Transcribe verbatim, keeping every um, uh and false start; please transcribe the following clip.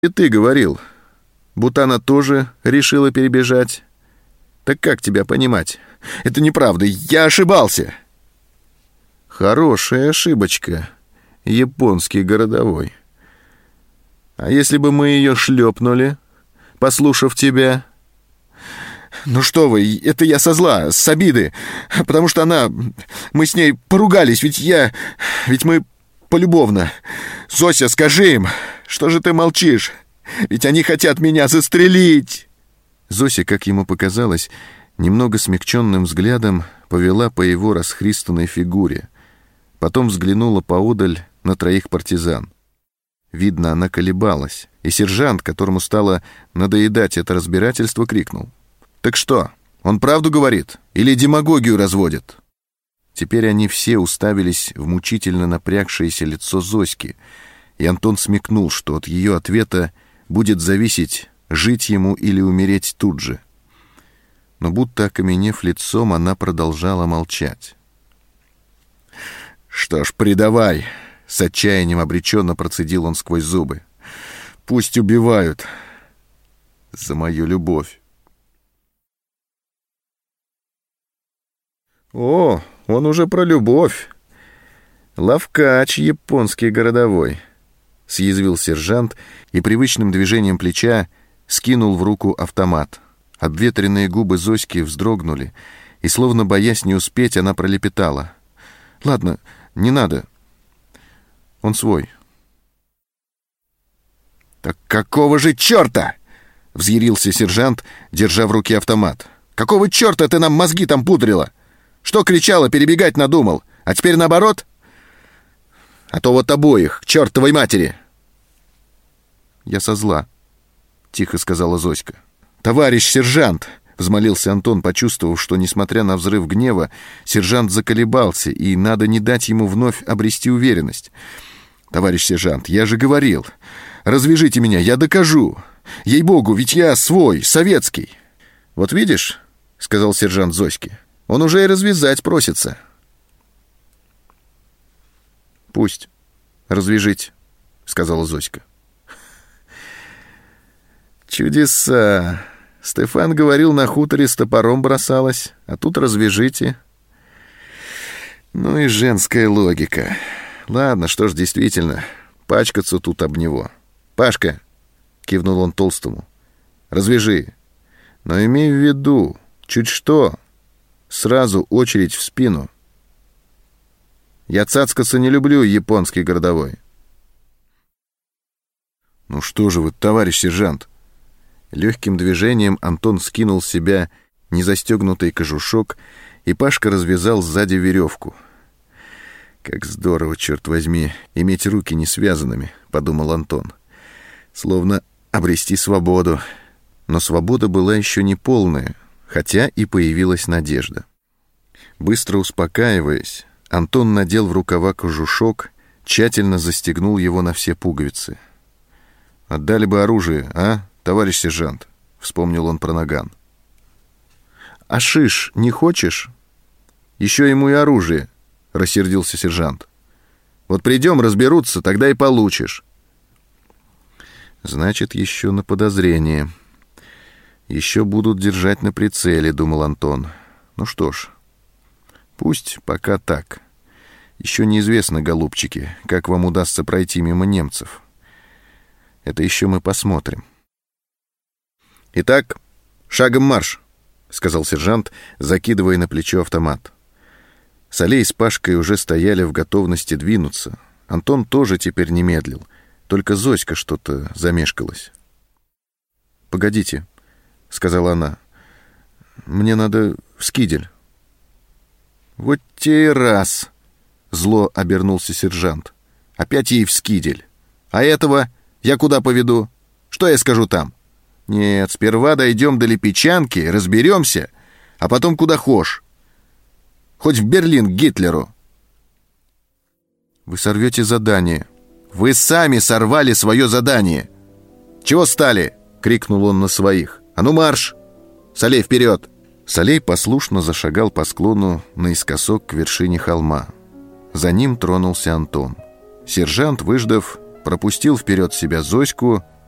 И ты говорил, будто она тоже решила перебежать. Так как тебя понимать? Это неправда, я ошибался. Хорошая ошибочка, японский городовой. А если бы мы ее шлепнули, послушав тебя? Ну что вы, это я со зла, с обиды, потому что она... Мы с ней поругались, ведь я... Ведь мы полюбовно. Зося, скажи им, что же ты молчишь? Ведь они хотят меня застрелить. Зося, как ему показалось, немного смягченным взглядом повела по его расхристанной фигуре. Потом взглянула поодаль на троих партизан. Видно, она колебалась, и сержант, которому стало надоедать это разбирательство, крикнул: «Так что, он правду говорит или демагогию разводит?» Теперь они все уставились в мучительно напрягшееся лицо Зоськи, и Антон смекнул, что от ее ответа будет зависеть, жить ему или умереть тут же. Но будто окаменев лицом, она продолжала молчать. «Что ж, предавай!» — с отчаянием обреченно процедил он сквозь зубы. «Пусть убивают за мою любовь». «О, он уже про любовь. Ловкач японский городовой», — съязвил сержант и привычным движением плеча скинул в руку автомат. Обветренные губы Зоськи вздрогнули, и, словно боясь не успеть, она пролепетала: «Ладно, не надо. Он свой». «Так какого же черта?» — взъярился сержант, держа в руке автомат. «Какого черта ты нам мозги там пудрила? Что кричала, перебегать надумал? А теперь наоборот? А то вот обоих, к чертовой матери!» «Я со зла», — тихо сказала Зоська. «Товарищ сержант!» — взмолился Антон, почувствовав, что, несмотря на взрыв гнева, сержант заколебался, и надо не дать ему вновь обрести уверенность. «Товарищ сержант, я же говорил. Развяжите меня, я докажу. Ей-богу, ведь я свой, советский». «Вот видишь», — сказал сержант Зоське, — «он уже и развязать просится». «Пусть. Развяжите», — сказала Зоська. «Чудеса! Стефан говорил, на хуторе с топором бросалась, а тут развяжите». Ну и женская логика. Ладно, что ж, действительно, пачкаться тут об него. «Пашка», — кивнул он толстому, — «развяжи. Но имей в виду, чуть что, сразу очередь в спину. Я цацкаться не люблю, японский городовой». «Ну что же вы, товарищ сержант?» Легким движением Антон скинул с себя незастегнутый кожушок, и Пашка развязал сзади веревку. «Как здорово, черт возьми, иметь руки не связанными», — подумал Антон. «Словно обрести свободу». Но свобода была еще не полная, хотя и появилась надежда. Быстро успокаиваясь, Антон надел в рукава кожушок, тщательно застегнул его на все пуговицы. «Отдали бы оружие, а, товарищ сержант?» — вспомнил он про наган. «А шиш не хочешь? Еще ему и оружие», — рассердился сержант. «Вот придем, разберутся, тогда и получишь». «Значит, еще на подозрение. Еще будут держать на прицеле», — думал Антон. «Ну что ж, пусть пока так. Еще неизвестно, голубчики, как вам удастся пройти мимо немцев. Это еще мы посмотрим». «Итак, шагом марш», — сказал сержант, закидывая на плечо автомат. Солей с Пашкой уже стояли в готовности двинуться. Антон тоже теперь не медлил, только Зоська что-то замешкалась. «Погодите», — сказала она, — «мне надо в Скидель». «Вот те и раз», — зло обернулся сержант. «Опять ей в Скидель. А этого я куда поведу? Что я скажу там? Нет, сперва дойдем до Липичанки, разберемся, а потом куда хошь. Хоть в Берлин к Гитлеру». «Вы сорвете задание». «Вы сами сорвали свое задание. Чего стали?» — крикнул он на своих. «А ну марш! Солей, вперед!» Солей послушно зашагал по склону наискосок к вершине холма. За ним тронулся Антон. Сержант, выждав, пропустил вперед себя Зоську